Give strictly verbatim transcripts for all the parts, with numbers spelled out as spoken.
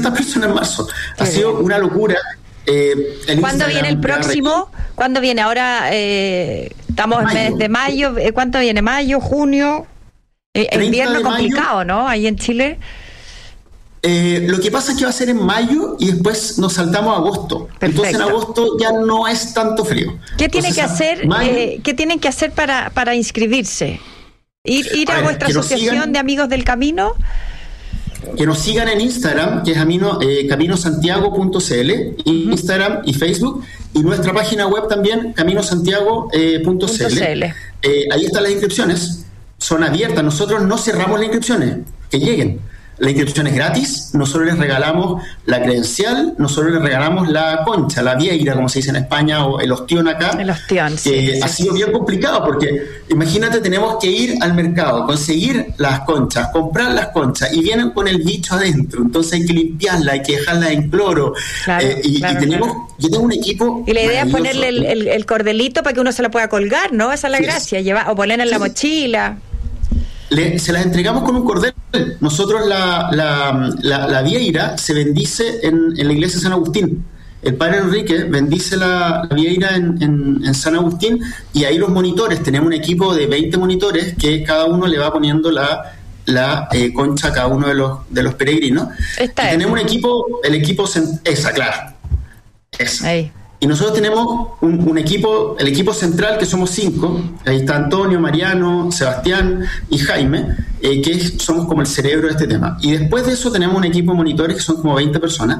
trescientas personas en marzo. Ha sido una locura. Eh, ¿Cuándo viene el próximo? ¿Cuándo viene? Ahora eh, estamos en mes de mayo. ¿Cuánto viene? ¿Mayo, junio? Eh, invierno complicado, mayo, ¿no? Ahí en Chile. Eh, lo que pasa es que va a ser en mayo y después nos saltamos a agosto. Perfecto. Entonces en agosto ya no es tanto frío. ¿Qué tienen que hacer? Mayo, eh, ¿Qué tienen que hacer para, para inscribirse? Ir, ir a, a ver, vuestra asociación sigan, de amigos del camino. Que nos sigan en Instagram, que es camino, eh, caminosantiago punto c l, Instagram y Facebook, y nuestra página web también, caminosantiago punto c l. Eh, ahí están las inscripciones, son abiertas. Nosotros no cerramos las inscripciones, que lleguen. La inscripción es gratis, nosotros les regalamos la credencial, nosotros les regalamos la concha, la vieira, como se dice en España, o el ostión acá. El ostión, que sí, ha sí, sido sí. bien complicado, porque imagínate, tenemos que ir al mercado, conseguir las conchas, comprar las conchas, y vienen con el bicho adentro, entonces hay que limpiarla, hay que dejarla en cloro. Claro, eh, y, claro, y tenemos, claro. yo tengo un equipo. Y la idea es ponerle el, el, el cordelito para que uno se la pueda colgar, ¿no? Esa es la sí, gracia, llevar, o ponerla en sí. la mochila. Le, se las entregamos con un cordel. Nosotros la, la, la, la vieira se bendice en, en la iglesia de San Agustín. El padre Enrique bendice la, la vieira en, en, en San Agustín, y ahí los monitores, tenemos un equipo de veinte monitores que cada uno le va poniendo la, la eh, concha a cada uno de los, de los peregrinos. Esta tenemos un equipo, el equipo, esa, claro. Esa. Ahí. Y nosotros tenemos un, un equipo, el equipo central, que somos cinco. Ahí está Antonio, Mariano, Sebastián y Jaime, eh, que es, somos como el cerebro de este tema. Y después de eso tenemos un equipo de monitores que son como veinte personas.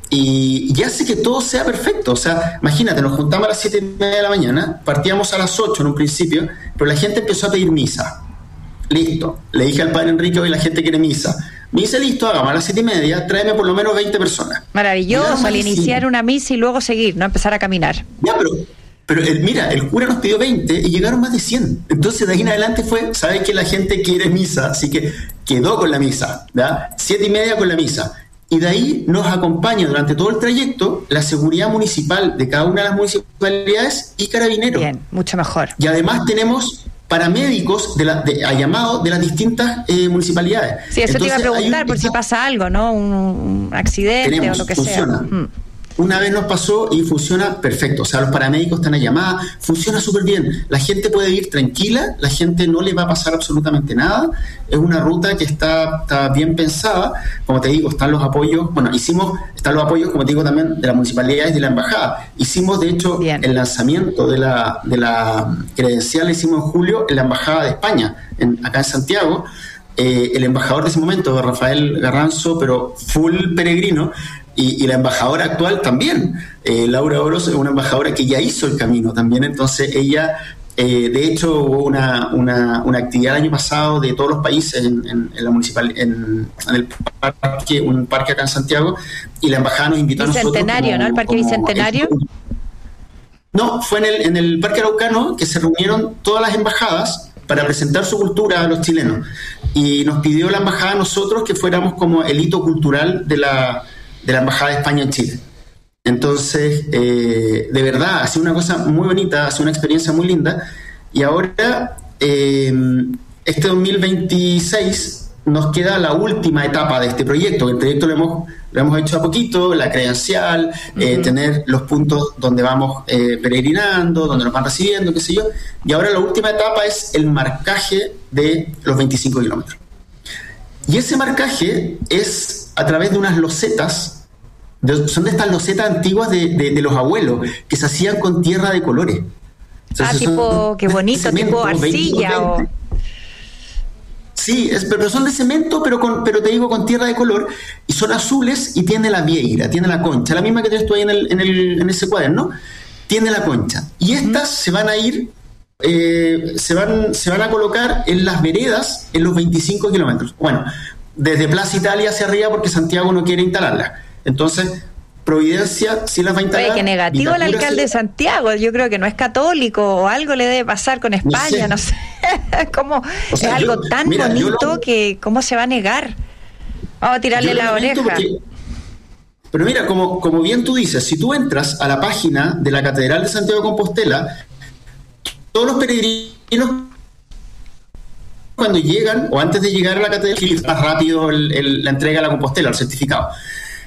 Y, y hace que todo sea perfecto. O sea, imagínate, nos juntamos a las siete y media de la mañana, partíamos a las ocho en un principio, pero la gente empezó a pedir misa. Listo. Le dije al padre Enrique, hoy la gente quiere misa. Me dice, listo, hagamos a las siete y media, tráeme por lo menos veinte personas. Maravilloso, al iniciar una misa y luego seguir, no empezar a caminar. Ya, pero, pero el, mira, el cura nos pidió veinte y llegaron más de cien. Entonces de ahí en adelante fue, sabes que la gente quiere misa, así que quedó con la misa, ¿verdad? Siete y media con la misa. Y de ahí nos acompaña durante todo el trayecto la seguridad municipal de cada una de las municipalidades y carabineros. Bien, mucho mejor. Y además tenemos paramédicos de la, de, a llamado de las distintas eh, municipalidades. Sí, eso. Entonces, te iba a preguntar un, por si pasa algo, ¿no? Un, un accidente tenemos, o lo que funciona. sea. Mm. Una vez nos pasó y funciona perfecto. O sea, los paramédicos están a llamada, funciona súper bien. La gente puede ir tranquila, la gente no le va a pasar absolutamente nada. Es una ruta que está, está bien pensada. Como te digo, están los apoyos. Bueno, hicimos, están los apoyos, como te digo, también de las municipalidades y de la embajada. Hicimos, de hecho, bien. el lanzamiento de la, de la credencial, lo hicimos en julio en la embajada de España, en, acá en Santiago. Eh, el embajador de ese momento, Rafael Garranzo, pero full peregrino, y, y la embajadora actual también, eh, Laura Oros, es una embajadora que ya hizo el camino también. Entonces ella, eh, de hecho, hubo una, una, una actividad el año pasado de todos los países en, en, en la municipal, en, en el parque, un parque acá en Santiago, y la embajada nos invitó a nosotros. Bicentenario, como, ¿no? El parque Bicentenario. El, no, fue en el, en el parque Araucano que se reunieron todas las embajadas para presentar su cultura a los chilenos, y nos pidió la embajada a nosotros que fuéramos como el hito cultural de la de la Embajada de España en Chile. Entonces, eh, de verdad, ha sido una cosa muy bonita, ha sido una experiencia muy linda, y ahora, eh, este dos mil veintiséis, nos queda la última etapa de este proyecto. El proyecto lo hemos, lo hemos hecho a poquito, la credencial, uh-huh. eh, tener los puntos donde vamos eh, peregrinando, donde nos van recibiendo, qué sé yo, y ahora la última etapa es el marcaje de los veinticinco kilómetros. Y ese marcaje es a través de unas losetas, de, son de estas losetas antiguas de, de, de los abuelos, que se hacían con tierra de colores. Entonces, ah, tipo, qué bonito, cemento, tipo arcilla o... Sí, es, pero son de cemento, pero con, pero te digo, con tierra de color, y son azules y tiene la vieira, tiene la concha, la misma que tienes tú ahí en, el, en, el, en ese cuaderno, tiene la concha. Y estas uh-huh. se van a ir, eh, se, van, se van a colocar en las veredas en los veinticinco kilómetros. Bueno, desde Plaza Italia hacia arriba, porque Santiago no quiere instalarlas. Entonces, Providencia sí las va a instalar. Oye, qué negativo el alcalde de Santiago. Yo creo que no es católico, o algo le debe pasar con España, no sé. No sé. ¿Cómo? O sea, es algo yo, tan mira, bonito lo, que ¿cómo se va a negar? Vamos a tirarle la oreja. Porque, pero mira, como, como bien tú dices, si tú entras a la página de la Catedral de Santiago de Compostela, todos los peregrinos, cuando llegan, o antes de llegar a la catedral, más rápido el, el, la entrega a la Compostela, el certificado.